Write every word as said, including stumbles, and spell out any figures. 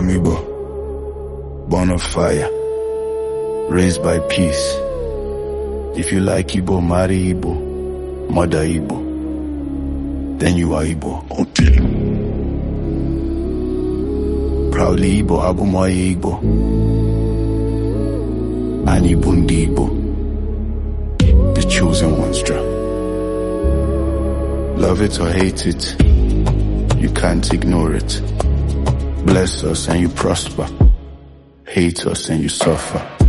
am Igbo, born of fire, raised by peace. If you like Igbo, marry Igbo, mother Igbo, then you are Igbo. Okay. Proudly Igbo, Abumoye Igbo, and Ibundi Igbo, the chosen ones. Love it or hate it, you can't ignore it. Bless us and you prosper, hate us and you suffer.